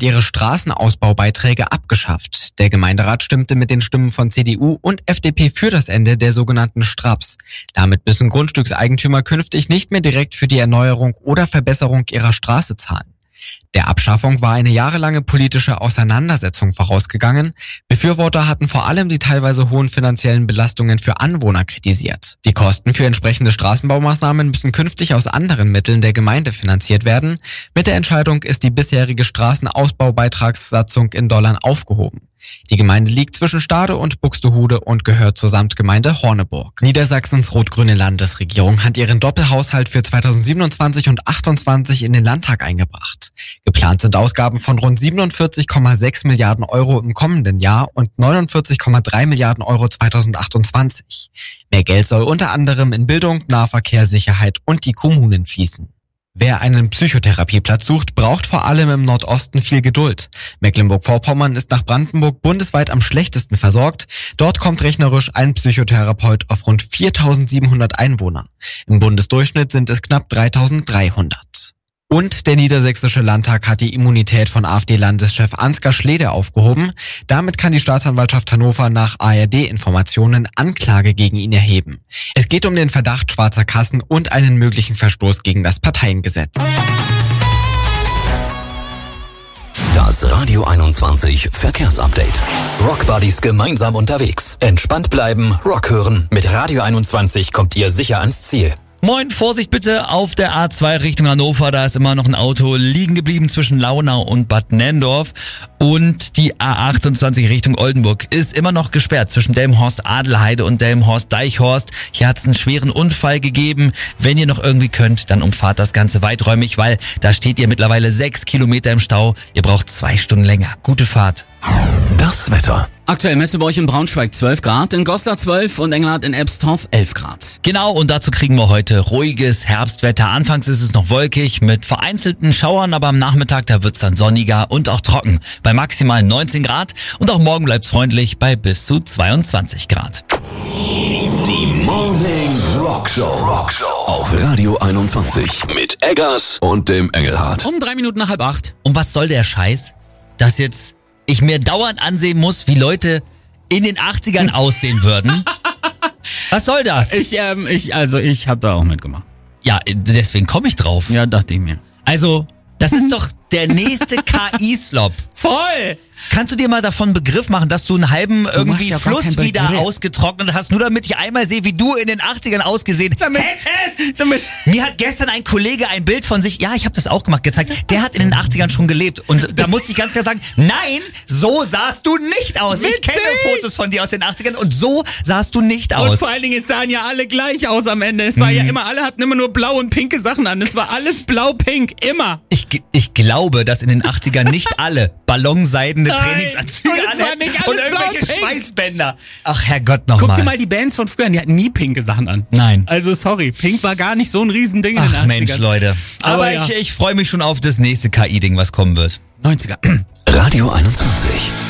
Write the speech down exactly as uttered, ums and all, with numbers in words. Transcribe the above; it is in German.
hat ihre Straßenausbaubeiträge abgeschafft. Der Gemeinderat stimmte mit den Stimmen von C D U und F D P für das Ende der sogenannten Straps. Damit müssen Grundstückseigentümer künftig nicht mehr direkt für die Erneuerung oder Verbesserung ihrer Straße zahlen. Der Abschaffung war eine jahrelange politische Auseinandersetzung vorausgegangen. Befürworter hatten vor allem die teilweise hohen finanziellen Belastungen für Anwohner kritisiert. Die Kosten für entsprechende Straßenbaumaßnahmen müssen künftig aus anderen Mitteln der Gemeinde finanziert werden. Mit der Entscheidung ist die bisherige Straßenausbaubeitragssatzung in Dollar aufgehoben. Die Gemeinde liegt zwischen Stade und Buxtehude und gehört zur Samtgemeinde Horneburg. Niedersachsens rot-grüne Landesregierung hat ihren Doppelhaushalt für zweitausendsiebenundzwanzig und achtundzwanzig in den Landtag eingebracht. Geplant sind Ausgaben von rund siebenundvierzig Komma sechs Milliarden Euro im kommenden Jahr und neunundvierzig Komma drei Milliarden Euro zweitausendachtundzwanzig. Mehr Geld soll unter anderem in Bildung, Nahverkehr, Sicherheit und die Kommunen fließen. Wer einen Psychotherapieplatz sucht, braucht vor allem im Nordosten viel Geduld. Mecklenburg-Vorpommern ist nach Brandenburg bundesweit am schlechtesten versorgt. Dort kommt rechnerisch ein Psychotherapeut auf rund viertausendsiebenhundert Einwohner. Im Bundesdurchschnitt sind es knapp dreitausenddreihundert. Und der Niedersächsische Landtag hat die Immunität von AfD-Landeschef Ansgar Schlede aufgehoben. Damit kann die Staatsanwaltschaft Hannover nach A R D-Informationen Anklage gegen ihn erheben. Es geht um den Verdacht schwarzer Kassen und einen möglichen Verstoß gegen das Parteiengesetz. Das Radio einundzwanzig Verkehrsupdate. Rockbuddies gemeinsam unterwegs. Entspannt bleiben, Rock hören. Mit Radio einundzwanzig kommt ihr sicher ans Ziel. Moin, Vorsicht bitte auf der A zwei Richtung Hannover. Da ist immer noch ein Auto liegen geblieben zwischen Launau und Bad Nenndorf. Und die A achtundzwanzig Richtung Oldenburg ist immer noch gesperrt zwischen Delmenhorst-Adelheide und Delmenhorst-Deichhorst. Hier hat es einen schweren Unfall gegeben. Wenn ihr noch irgendwie könnt, dann umfahrt das Ganze weiträumig, weil da steht ihr mittlerweile sechs Kilometer im Stau. Ihr braucht zwei Stunden länger. Gute Fahrt. Das Wetter. Aktuell messen wir euch in Braunschweig zwölf Grad, in Goslar zwölf und Engelhardt in Ebstorf elf Grad. Genau, und dazu kriegen wir heute ruhiges Herbstwetter. Anfangs ist es noch wolkig mit vereinzelten Schauern, aber am Nachmittag, da wird's dann sonniger und auch trocken. Bei maximal neunzehn Grad und auch morgen bleibt's freundlich bei bis zu zweiundzwanzig Grad. Die Morning Rock Show. Rock Show auf Radio einundzwanzig mit Eggers und dem Engelhardt. Um drei Minuten nach halb acht. Und was soll der Scheiß? Dass jetzt ich mir dauernd ansehen muss, wie Leute in den achtzigern aussehen würden. Was soll das? Ich, ähm, ich, also ich habe da auch mitgemacht. Ja, deswegen komme ich drauf. Ja, dachte ich mir. Also, das ist doch der nächste K I-Slop. Voll! Kannst du dir mal davon Begriff machen, dass du einen halben irgendwie ja gar Fluss keinen wieder Begriff. ausgetrocknet hast, nur damit ich einmal sehe, wie du in den achtzigern ausgesehen Damit- hättest? damit- Mir hat gestern ein Kollege ein Bild von sich, ja, ich habe das auch gemacht, gezeigt. Der hat in den achtzigern schon gelebt. Und da musste ich ganz klar sagen, nein, so sahst du nicht aus. Ich Witzig. kenne Fotos von dir aus den achtzigern und so sahst du nicht aus. Und vor allen Dingen, es sahen ja alle gleich aus am Ende. Es war ja immer, alle hatten immer nur blau und pinke Sachen an. Es war alles blau-pink, immer. Ich, g- ich glaube, dass in den achtzigern nicht alle ballonseidene Nein. Trainingsanzüge Und es war anhatten nicht und alles irgendwelche blau-pink. Schweißbänder. Ach Herrgott, nochmal. Guck dir mal die Bands von früher an, die hatten nie pinke Sachen an. Nein. Also sorry, pink war gar nicht so ein Riesending in den Ach achtzigern. Mensch, Leute. Aber, Aber ja. ich, ich freue mich schon auf das nächste K I-Ding, was kommen wird. neunziger. Radio einundzwanzig.